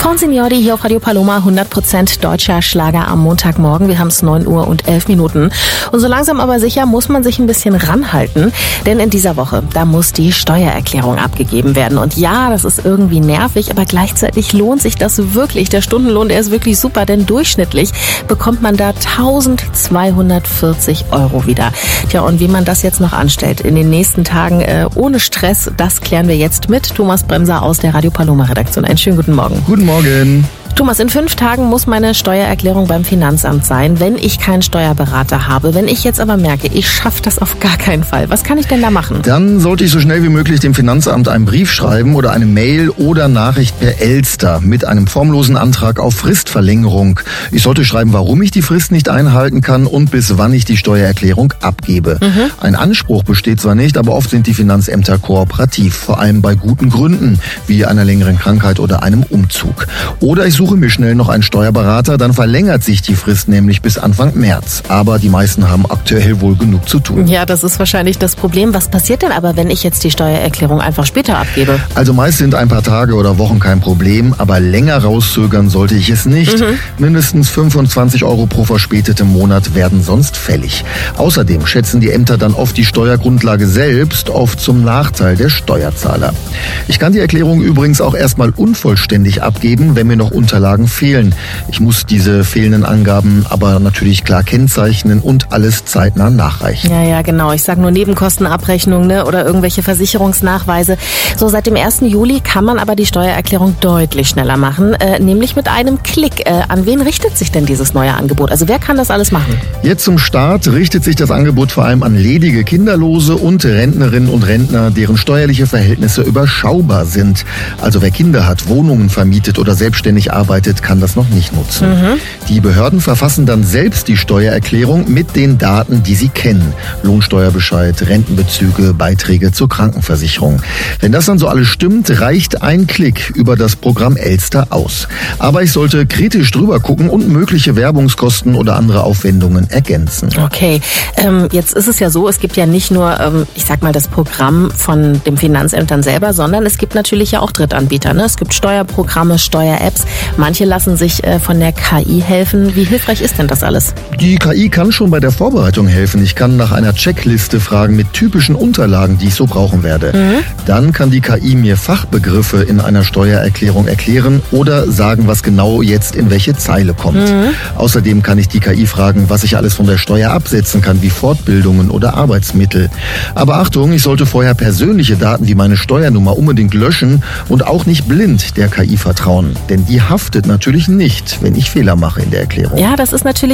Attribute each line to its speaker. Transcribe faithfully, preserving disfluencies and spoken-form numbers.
Speaker 1: Frauen Signori hier auf Radio Paloma, hundert Prozent deutscher Schlager am Montagmorgen. Wir haben es neun Uhr und elf Minuten. Und so langsam aber sicher muss man sich ein bisschen ranhalten, denn in dieser Woche, da muss die Steuererklärung abgegeben werden. Und ja, das ist irgendwie nervig, aber gleichzeitig lohnt sich das wirklich. Der Stundenlohn, der ist wirklich super, denn durchschnittlich bekommt man da eintausendzweihundertvierzig Euro wieder. Tja, und wie man das jetzt noch anstellt in den nächsten Tagen äh, ohne Stress, das klären wir jetzt mit Thomas Bremser aus der Radio Paloma Redaktion. Einen schönen guten Morgen.
Speaker 2: Guten Morgen.
Speaker 1: Thomas, in fünf Tagen muss meine Steuererklärung beim Finanzamt sein, wenn ich keinen Steuerberater habe. Wenn ich jetzt aber merke, ich schaffe das auf gar keinen Fall, was kann ich denn da machen?
Speaker 2: Dann sollte ich so schnell wie möglich dem Finanzamt einen Brief schreiben oder eine Mail oder Nachricht per Elster mit einem formlosen Antrag auf Fristverlängerung. Ich sollte schreiben, warum ich die Frist nicht einhalten kann und bis wann ich die Steuererklärung abgebe. Mhm. Ein Anspruch besteht zwar nicht, aber oft sind die Finanzämter kooperativ, vor allem bei guten Gründen, wie einer längeren Krankheit oder einem Umzug. Oder ich suche mir schnell noch einen Steuerberater, dann verlängert sich die Frist nämlich bis Anfang März. Aber die meisten haben aktuell wohl genug zu tun.
Speaker 1: Ja, das ist wahrscheinlich das Problem. Was passiert denn aber, wenn ich jetzt die Steuererklärung einfach später abgebe?
Speaker 2: Also meist sind ein paar Tage oder Wochen kein Problem, aber länger rauszögern sollte ich es nicht. Mhm. Mindestens fünfundzwanzig Euro pro verspätetem Monat werden sonst fällig. Außerdem schätzen die Ämter dann oft die Steuergrundlage selbst, oft zum Nachteil der Steuerzahler. Ich kann die Erklärung übrigens auch erstmal unvollständig abgeben, wenn mir noch Unterlagen fehlen. Ich muss diese fehlenden Angaben aber natürlich klar kennzeichnen und alles zeitnah nachreichen.
Speaker 1: Ja, ja, genau. Ich sage nur Nebenkostenabrechnung, ne, oder irgendwelche Versicherungsnachweise. So, seit dem ersten Juli kann man aber die Steuererklärung deutlich schneller machen, äh, nämlich mit einem Klick. Äh, an wen richtet sich denn dieses neue Angebot? Also wer kann das alles machen?
Speaker 2: Jetzt zum Start richtet sich das Angebot vor allem an ledige Kinderlose und Rentnerinnen und Rentner, deren steuerliche Verhältnisse überschaubar sind. Also wer Kinder hat, Wohnungen vermietet oder selbstständig arbeitet, kann das noch nicht nutzen. Mhm. Die Behörden verfassen dann selbst die Steuererklärung mit den Daten, die sie kennen. Lohnsteuerbescheid, Rentenbezüge, Beiträge zur Krankenversicherung. Wenn das dann so alles stimmt, reicht ein Klick über das Programm Elster aus. Aber ich sollte kritisch drüber gucken und mögliche Werbungskosten oder andere Aufwendungen ergänzen.
Speaker 1: Okay, ähm, jetzt ist es ja so, es gibt ja nicht nur, ähm, ich sag mal, das Programm von dem Finanzämtern selber, sondern es gibt natürlich ja auch Drittanbieter. Ne? Es gibt Steuerprogramme, Steuer-Apps. Manche lassen sich äh, von der K I helfen. Wie hilfreich ist denn das alles?
Speaker 2: Die K I kann schon bei der Vorbereitung helfen. Ich kann nach einer Checkliste fragen mit typischen Unterlagen, die ich so brauchen werde. Mhm. Dann kann die K I mir Fachbegriffe in einer Steuererklärung erklären oder sagen, was genau jetzt in welche Zeile kommt. Mhm. Außerdem kann ich die K I fragen, was ich alles von der Steuer absetzen kann, wie Fortbildungen oder Arbeitsmittel. Aber Achtung, ich sollte vorher persönliche Daten wie meine Steuernummer unbedingt löschen und auch nicht blind der K I vertrauen. Denn die haftet natürlich nicht, wenn ich Fehler mache in der Erklärung.
Speaker 1: Ja, das ist natürlich